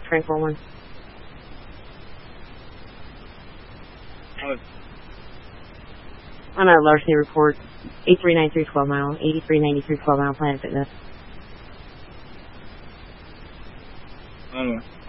Frank 41. I'm at Larceny Report, 8393 12 Mile, 8393 12 Mile, Planet Fitness. On what?